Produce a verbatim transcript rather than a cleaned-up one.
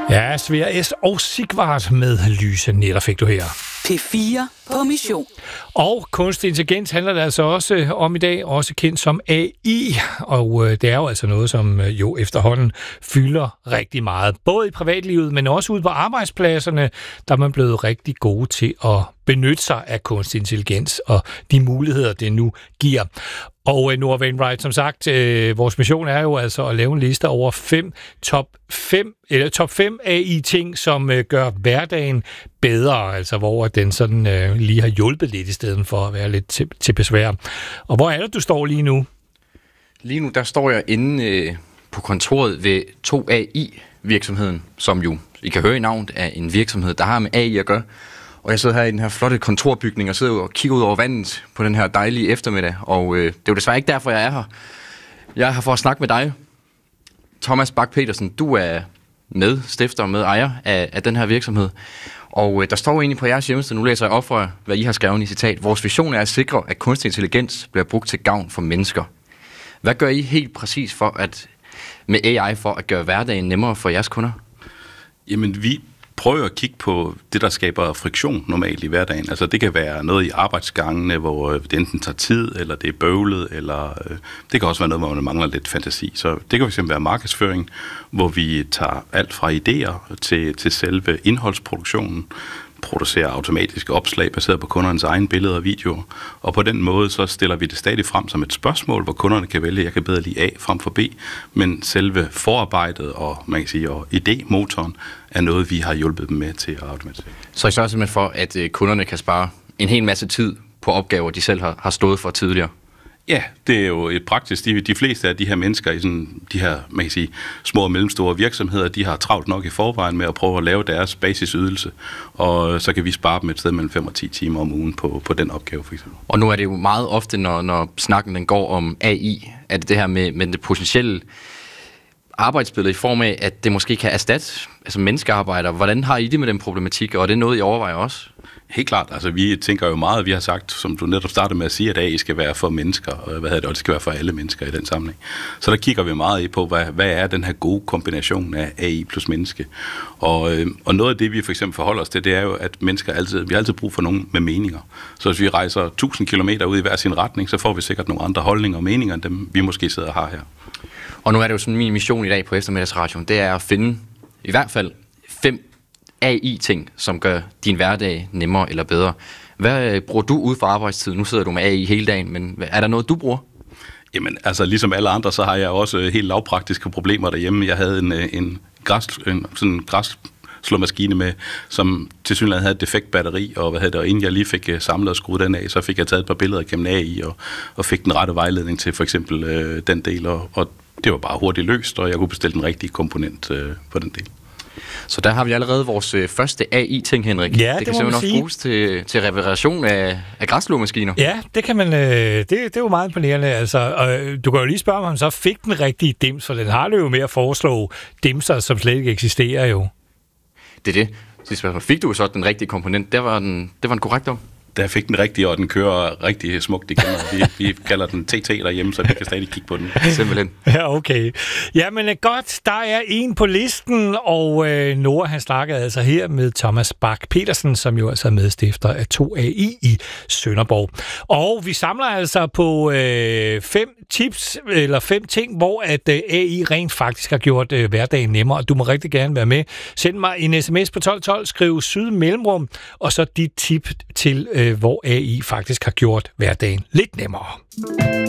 Ja, Svea S. og Sigvart med Lyse Netter fik du her. P fire på mission. Og kunstig intelligens handler det altså også om i dag, også kendt som A I. Og øh, det er jo altså noget, som øh, jo efterhånden fylder rigtig meget. Både i privatlivet, men også ude på arbejdspladserne, der er man blevet rigtig gode til at benytte sig af kunstig intelligens og de muligheder, det nu giver. Og øh, Noah Wainwright, som sagt, øh, vores mission er jo altså at lave en liste over fem top fem, eller top fem A I-ting, som øh, gør hverdagen bedre, altså hvor den sådan øh, lige har hjulpet lidt i stedet for at være lidt til, til besvær. Og hvor er det, du står lige nu? Lige nu, der står jeg inde øh, på kontoret ved to A I-virksomheden, som jo, I kan høre i navnet, er en virksomhed, der har med A I at gøre. Og jeg sidder her i den her flotte kontorbygning og sidder og kigger ud over vandet på den her dejlige eftermiddag. Og øh, det er jo desværre ikke derfor, jeg er her. Jeg er her for at snakke med dig, Thomas Bak-Petersen. Du er medstifter og medejer af, af den her virksomhed. Og øh, der står egentlig på jeres hjemmeside, nu læser jeg op for, hvad I har skrevet i citat. Vores vision er at sikre, at kunstig intelligens bliver brugt til gavn for mennesker. Hvad gør I helt præcis for at, med A I for at gøre hverdagen nemmere for jeres kunder? Jamen, vi prøver at kigge på det, der skaber friktion normalt i hverdagen. Altså, det kan være noget i arbejdsgangene, hvor det enten tager tid, eller det er bøvlet, eller øh, det kan også være noget, hvor man mangler lidt fantasi. Så det kan fx være markedsføring, hvor vi tager alt fra idéer til, til selve indholdsproduktionen, producerer automatiske opslag baseret på kundernes egne billeder og videoer. Og på den måde så stiller vi det stadig frem som et spørgsmål, hvor kunderne kan vælge, jeg kan bedre lide A frem for B, men selve forarbejdet og, man kan sige, og idémotoren er noget, vi har hjulpet dem med til at automatisere. Så I sørger simpelthen for, at kunderne kan spare en hel masse tid på opgaver, de selv har, har stået for tidligere? Ja, det er jo et praktisk. De, de fleste af de her mennesker i sådan, de her, man kan sige, små og mellemstore virksomheder, de har travlt nok i forvejen med at prøve at lave deres basisydelse, og så kan vi spare dem et sted mellem fem og ti timer om ugen på, på den opgave, for eksempel. Og nu er det jo meget ofte, når, når snakken den går om A I, at det her med, med det potentielle arbejdsbillede i form af, at det måske kan erstatte altså menneskearbejder. Hvordan har I det med den problematik, og er det noget, I overvejer også? Helt klart. Altså, vi tænker jo meget, vi har sagt, som du netop startede med at sige, at A I skal være for mennesker, og, hvad hedder det, og det skal være for alle mennesker i den sammenhæng. Så der kigger vi meget i på, hvad, hvad er den her gode kombination af A I plus menneske. Og, øh, og noget af det, vi for eksempel forholder os til, det er jo, at mennesker altid, vi har altid brug for nogen med meninger. Så hvis vi rejser tusind kilometer ud i hver sin retning, så får vi sikkert nogle andre holdninger og meninger, end dem vi måske sidder og har her. Og nu er det jo sådan min mission i dag på Eftermiddagsradioen, det er at finde i hvert fald fem A I-ting, som gør din hverdag nemmere eller bedre. Hvad bruger du ud for arbejdstid? Nu sidder du med A I hele dagen, men er der noget, du bruger? Jamen, altså ligesom alle andre, så har jeg også helt lavpraktiske problemer derhjemme. Jeg havde en, en, græs, en sådan en græsslåmaskine med, som tilsyneladende havde et defekt batteri, og, hvad hedder det, og inden jeg lige fik samlet og skruet den af, så fik jeg taget et par billeder gennem A I, og, og fik den rette vejledning til for eksempel øh, den del, og, og det var bare hurtigt løst, og jeg kunne bestille den rigtige komponent øh, på den del. Så der har vi allerede vores øh, første A I-ting, Henrik. Ja, det, det kan må man simpelthen også sige. bruges til, til reparation af, af græsslåmaskiner. Ja, det kan man. Øh, det, det er jo meget imponerende. Altså, og du kan jo lige spørge, om han så fik den rigtige dims, for den har det jo med at foreslå dimser, som slet ikke eksisterer jo. Det er det. Sidste spørgsmål. Fik du så den rigtige komponent? Det var, den, det var en korrekt om. Der fik den rigtige, og den kører rigtig smukt igen. Vi, vi kalder den T T derhjemme, så vi kan stadig kigge på den. Simpelthen. Ja, okay. Jamen godt, der er en på listen, og øh, Noah han snakkede altså her med Thomas Bak-Petersen, som jo altså er medstifter af to A I i Sønderborg. Og vi samler altså på øh, fem tips, eller fem ting, hvor at øh, A I rent faktisk har gjort øh, hverdagen nemmere, og du må rigtig gerne være med. Send mig en sms på tolv tolv, skriv syd mellemrum, og så dit tip til, øh, hvor A I faktisk har gjort hverdagen lidt nemmere.